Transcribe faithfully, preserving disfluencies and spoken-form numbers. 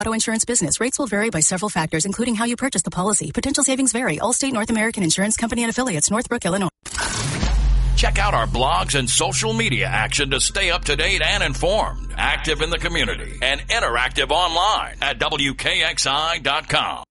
auto insurance business. Rates will vary by several factors, including how you purchase the policy. Potential savings vary. Allstate North American Insurance Company and affiliates, Northbrook, Illinois. Check out our blogs and social media action to stay up to date and informed, active in the community, and interactive online at W K X I dot com.